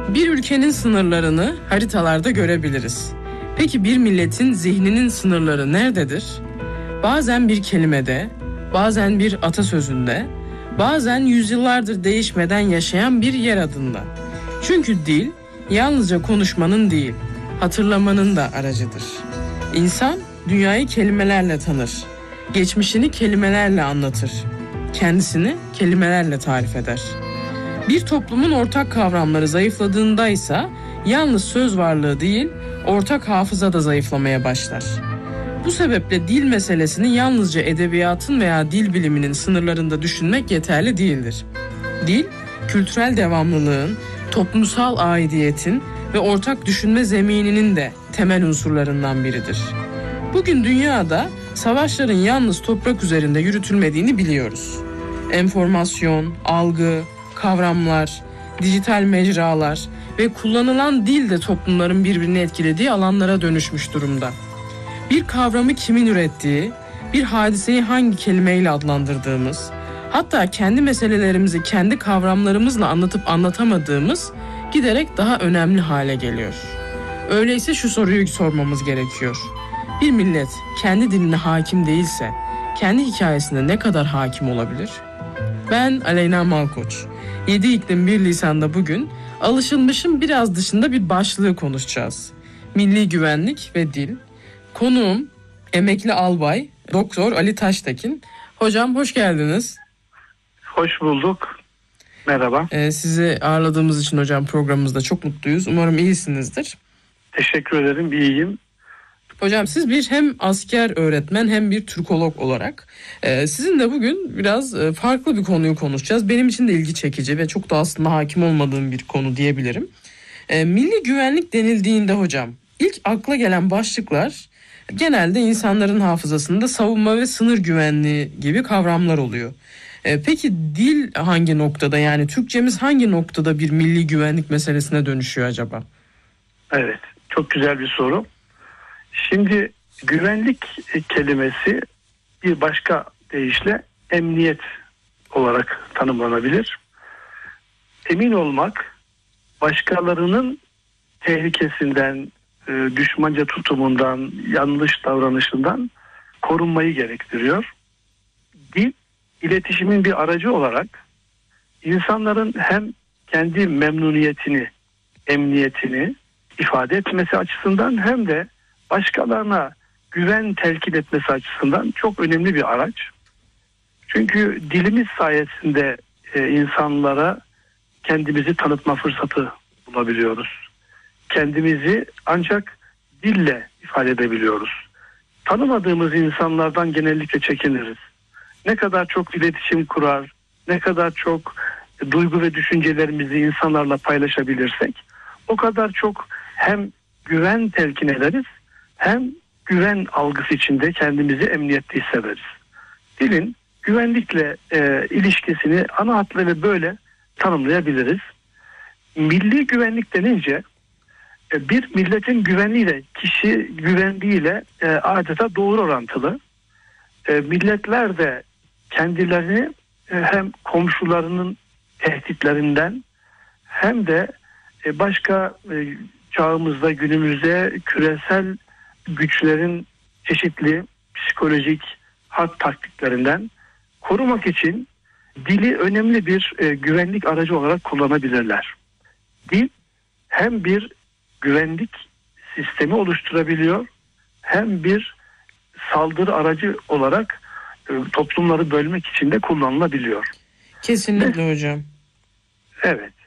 Bir ülkenin sınırlarını haritalarda görebiliriz. Peki bir milletin zihninin sınırları nerededir? Bazen bir kelimede, bazen bir atasözünde, bazen yüzyıllardır değişmeden yaşayan bir yer adında. Çünkü dil yalnızca konuşmanın değil, hatırlamanın da aracıdır. İnsan dünyayı kelimelerle tanır, geçmişini kelimelerle anlatır, kendisini kelimelerle tarif eder. Bir toplumun ortak kavramları zayıfladığındaysa yalnız söz varlığı değil, ortak hafıza da zayıflamaya başlar. Bu sebeple dil meselesini yalnızca edebiyatın veya dil biliminin sınırlarında düşünmek yeterli değildir. Dil, kültürel devamlılığın, toplumsal aidiyetin ve ortak düşünme zemininin de temel unsurlarından biridir. Bugün dünyada savaşların yalnız toprak üzerinde yürütülmediğini biliyoruz. Enformasyon, algı, kavramlar, dijital mecralar ve kullanılan dil de toplumların birbirini etkilediği alanlara dönüşmüş durumda. Bir kavramı kimin ürettiği, bir hadiseyi hangi kelimeyle adlandırdığımız, hatta kendi meselelerimizi kendi kavramlarımızla anlatıp anlatamadığımız giderek daha önemli hale geliyor. Öyleyse şu soruyu sormamız gerekiyor. Bir millet kendi diline hakim değilse, kendi hikayesine ne kadar hakim olabilir? Ben Aleyna Malkoç. 7 iklim bir lisanda bugün alışılmışın biraz dışında bir başlığı konuşacağız. Milli güvenlik ve dil. Konuğum emekli albay Doktor Ali Taştekin. Hocam hoş geldiniz. Hoş bulduk. Merhaba. Sizi ağırladığımız için hocam programımızda çok mutluyuz. Umarım iyisinizdir. Teşekkür ederim, iyiyim. Hocam siz bir hem asker öğretmen hem bir Türkolog olarak sizinle bugün biraz farklı bir konuyu konuşacağız. Benim için de ilgi çekici ve çok da aslında hakim olmadığım bir konu diyebilirim. Milli güvenlik denildiğinde hocam ilk akla gelen başlıklar genelde insanların hafızasında savunma ve sınır güvenliği gibi kavramlar oluyor. Peki dil hangi noktada, yani Türkçemiz hangi noktada bir milli güvenlik meselesine dönüşüyor acaba? Evet, çok güzel bir soru. Şimdi güvenlik kelimesi bir başka deyişle emniyet olarak tanımlanabilir. Emin olmak, başkalarının tehlikesinden, düşmanca tutumundan, yanlış davranışından korunmayı gerektiriyor. Dil, iletişimin bir aracı olarak insanların hem kendi memnuniyetini, emniyetini ifade etmesi açısından hem de başkalarına güven telkin etmesi açısından çok önemli bir araç. Çünkü dilimiz sayesinde insanlara kendimizi tanıtma fırsatı bulabiliyoruz. Kendimizi ancak dille ifade edebiliyoruz. Tanımadığımız insanlardan genellikle çekiniriz. Ne kadar çok iletişim kurar, ne kadar çok duygu ve düşüncelerimizi insanlarla paylaşabilirsek o kadar çok hem güven telkin ederiz hem güven algısı içinde kendimizi emniyette hissederiz. Dilin güvenlikle ilişkisini ana hatlarıyla böyle tanımlayabiliriz. Milli güvenlik denince bir milletin güvenliğiyle, kişi güvenliğiyle adeta doğru orantılı. Milletler de kendilerini hem komşularının tehditlerinden hem de başka çağımızda, günümüzde küresel güçlerin çeşitli psikolojik harp taktiklerinden korumak için dili önemli bir güvenlik aracı olarak kullanabilirler. Dil hem bir güvenlik sistemi oluşturabiliyor hem bir saldırı aracı olarak toplumları bölmek için de kullanılabiliyor. Kesinlikle hocam. Evet.